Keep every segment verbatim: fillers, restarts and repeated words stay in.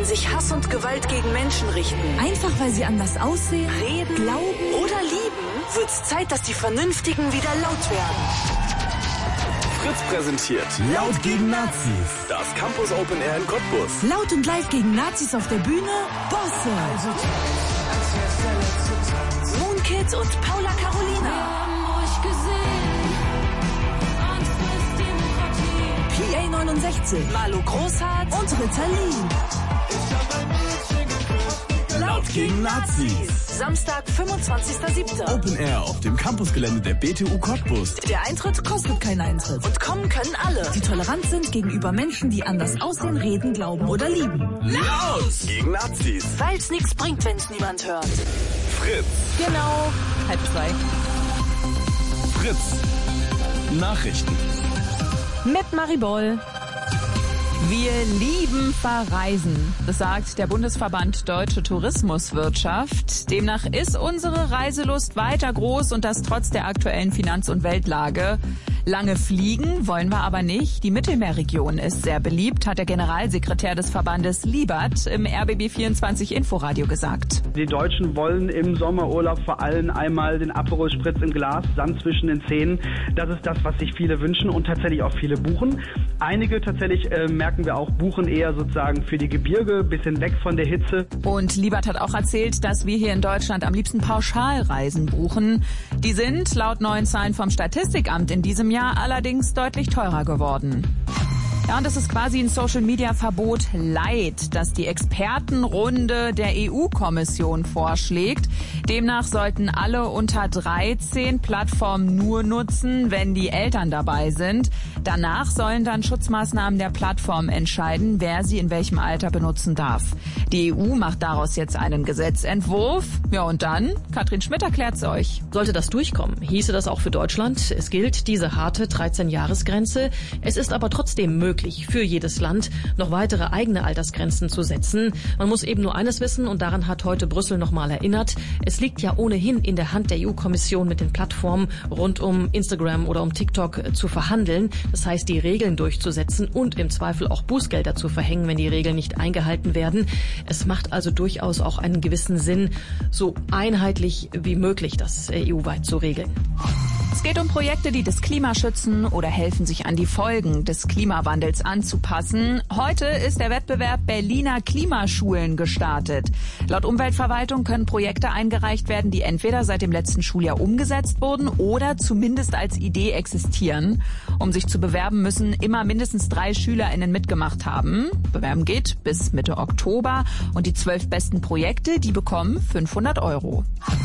sich Hass und Gewalt gegen Menschen richten, einfach weil sie anders aussehen, reden, glauben oder lieben, wird's Zeit, dass die Vernünftigen wieder laut werden. Fritz präsentiert Laut gegen Nazis. Das Campus Open Air in Cottbus. Laut und live gegen Nazis auf der Bühne, Bosse. Moonkid und Paula Carolina. P A neunundsechzig. Malu Großhardt und Ritalin. Laut gegen Nazis. Samstag, fünfundzwanzigster siebter Open Air auf dem Campusgelände der B T U Cottbus. Der Eintritt kostet keinen Eintritt. Und kommen können alle, die tolerant sind gegenüber Menschen, die anders aussehen, reden, glauben oder lieben. Laut gegen Nazis. Weil's nichts bringt, wenn's niemand hört. Fritz. Genau, halb zwei. Fritz. Nachrichten. Mit Maribol. Wir lieben Verreisen, das sagt der Bundesverband Deutsche Tourismuswirtschaft. Demnach ist unsere Reiselust weiter groß und das trotz der aktuellen Finanz- und Weltlage. Lange fliegen wollen wir aber nicht. Die Mittelmeerregion ist sehr beliebt, hat der Generalsekretär des Verbandes Liebert im R B B vierundzwanzig Inforadio gesagt. Die Deutschen wollen im Sommerurlaub vor allem einmal den Aperol Spritz im Glas, Sand zwischen den Zähnen. Das ist das, was sich viele wünschen und tatsächlich auch viele buchen. Einige tatsächlich, äh, merken wir auch, buchen eher sozusagen für die Gebirge, bisschen weg von der Hitze. Und Liebert hat auch erzählt, dass wir hier in Deutschland am liebsten Pauschalreisen buchen. Die sind laut neuen Zahlen vom Statistikamt in diesem Jahr allerdings deutlich teurer geworden. Ja, und es ist quasi ein Social-Media-Verbot light, das die Expertenrunde der E U-Kommission vorschlägt. Demnach sollten alle unter dreizehn Plattformen nur nutzen, wenn die Eltern dabei sind. Danach sollen dann Schutzmaßnahmen der Plattform entscheiden, wer sie in welchem Alter benutzen darf. Die E U macht daraus jetzt einen Gesetzentwurf. Ja, und dann, Katrin Schmidt erklärt's euch. Sollte das durchkommen, hieße das auch für Deutschland. Es gilt diese harte dreizehn-Jahres-Grenze. Es ist aber trotzdem möglich, für jedes Land noch weitere eigene Altersgrenzen zu setzen. Man muss eben nur eines wissen, und daran hat heute Brüssel nochmal erinnert. Es liegt ja ohnehin in der Hand der E U-Kommission, mit den Plattformen rund um Instagram oder um TikTok zu verhandeln. Das heißt, die Regeln durchzusetzen und im Zweifel auch Bußgelder zu verhängen, wenn die Regeln nicht eingehalten werden. Es macht also durchaus auch einen gewissen Sinn, so einheitlich wie möglich das E U-weit zu regeln. Es geht um Projekte, die das Klima schützen oder helfen, sich an die Folgen des Klimawandels anzupassen. Heute ist der Wettbewerb Berliner Klimaschulen gestartet. Laut Umweltverwaltung können Projekte eingereicht werden, die entweder seit dem letzten Schuljahr umgesetzt wurden oder zumindest als Idee existieren. Um sich zu bewerben, müssen immer mindestens drei SchülerInnen mitgemacht haben. Bewerben geht bis Mitte Oktober und die zwölf besten Projekte, die bekommen fünfhundert Euro.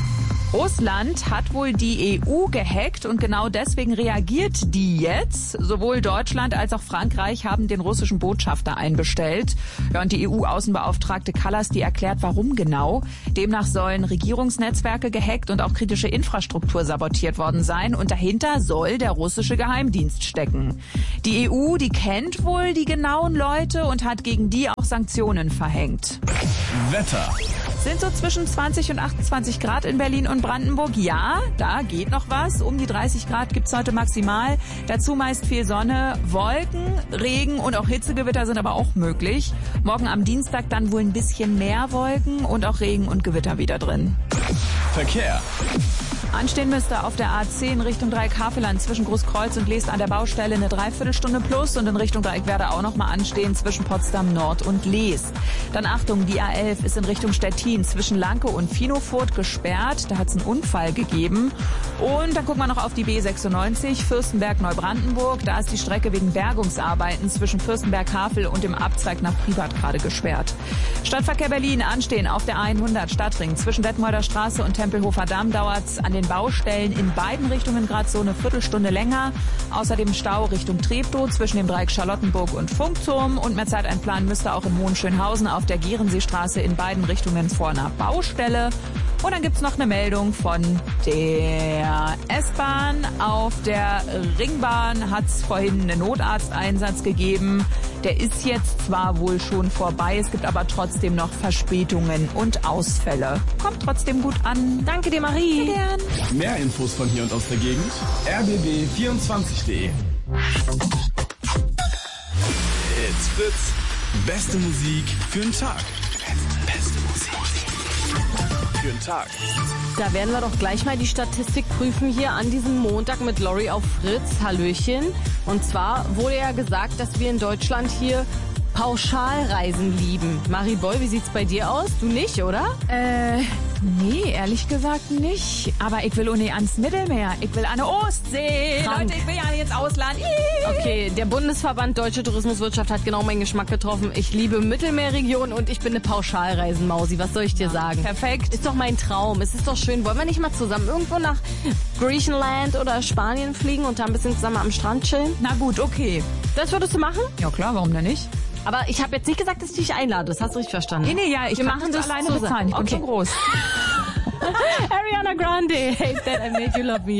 Russland hat wohl die E U gehackt und genau deswegen reagiert die jetzt. Sowohl Deutschland als auch Frankreich haben den russischen Botschafter einbestellt. Ja, und die E U-Außenbeauftragte Kallas, die erklärt, warum genau. Demnach sollen Regierungsnetzwerke gehackt und auch kritische Infrastruktur sabotiert worden sein. Und dahinter soll der russische Geheimdienst stecken. Die E U, die kennt wohl die genauen Leute und hat gegen die auch Sanktionen verhängt. Wetter. Sind so zwischen zwanzig und achtundzwanzig Grad in Berlin und Brandenburg. Ja, da geht noch was. Um die dreißig Grad gibt's heute maximal. Dazu meist viel Sonne, Wolken, Regen und auch Hitzegewitter sind aber auch möglich. Morgen am Dienstag dann wohl ein bisschen mehr Wolken und auch Regen und Gewitter wieder drin. Verkehr. Anstehen müsste auf der A zehn Richtung Dreieck-Havelland zwischen Großkreuz und Leest an der Baustelle eine Dreiviertelstunde plus und in Richtung Dreieckwerder auch noch mal anstehen zwischen Potsdam Nord und Leest. Dann Achtung, die A elf ist in Richtung Stettin zwischen Lanke und Finofurt gesperrt. Da hat es einen Unfall gegeben. Und dann gucken wir noch auf die B sechsundneunzig Fürstenberg-Neubrandenburg. Da ist die Strecke wegen Bergungsarbeiten zwischen Fürstenberg-Havel und dem Abzweig nach Privat gerade gesperrt. Stadtverkehr Berlin anstehen auf der hundert Stadtring zwischen Detmolder Straße und Tempelhofer Damm dauert's an den Baustellen in beiden Richtungen gerade so eine Viertelstunde länger. Außerdem Stau Richtung Treptow zwischen dem Dreieck Charlottenburg und Funkturm. Und mehr Zeit einplanen müsste auch in Hohenschönhausen auf der Gehrenseestraße in beiden Richtungen vor einer Baustelle. Und dann gibt's noch eine Meldung von der S-Bahn. Auf der Ringbahn hat's vorhin einen Notarzteinsatz gegeben. Der ist jetzt zwar wohl schon vorbei, es gibt aber trotzdem noch Verspätungen und Ausfälle. Kommt trotzdem gut an. Danke dir, Marie. Gern. Mehr Infos von hier und aus der Gegend. r b b vierundzwanzig punkt de. It's Fritz. Beste Musik für den Tag. Beste Musik für den Tag. Da werden wir doch gleich mal die Statistik prüfen hier an diesem Montag mit Lori auf Fritz. Hallöchen. Und zwar wurde ja gesagt, dass wir in Deutschland hier Pauschalreisen lieben. Mariboy, wie sieht's bei dir aus? Du nicht, oder? Äh, nee, ehrlich gesagt nicht. Aber ich will auch nicht ans Mittelmeer. Ich will an eine Ostsee. Krank. Leute, ich will ja jetzt Ausland. Ih. Okay, der Bundesverband Deutsche Tourismuswirtschaft hat genau meinen Geschmack getroffen. Ich liebe Mittelmeerregion und ich bin eine Pauschalreisenmausi. Was soll ich dir sagen? Perfekt. Ist doch mein Traum. Es ist doch schön. Wollen wir nicht mal zusammen irgendwo nach Griechenland oder Spanien fliegen und da ein bisschen zusammen am Strand chillen? Na gut, okay. Das würdest du machen? Ja klar, warum denn nicht? Aber ich habe jetzt nicht gesagt, dass ich dich einlade. Das hast du richtig verstanden. Nee, nee, ja, ich Wir kann machen das das alleine zusammen. bezahlen. Ich bin Okay. schon groß. Ariana Grande, Hate That I Made You Love Me.